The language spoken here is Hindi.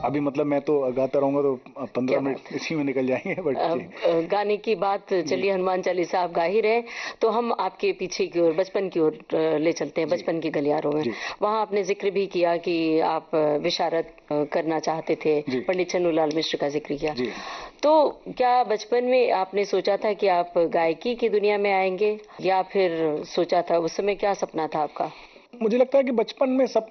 अभी मतलब मैं तो गाता रहूंगा तो 15 मिनट इसी में निकल जाएंगे। बट गाने की बात चलिए, हनुमान चालीसा आप गा ही रहे, तो हम आपके पीछे की ओर, बचपन की ओर ले चलते हैं, बचपन की गलियारों में। वहाँ आपने जिक्र भी किया कि आप विशारद करना चाहते थे, पंडित छन्नूलाल मिश्र का जिक्र किया। तो क्या बचपन में आपने सोचा था कि आप गायकी की दुनिया में आएंगे, या फिर सोचा था, उस समय क्या सपना था आपका? मुझे लगता है कि बचपन में सब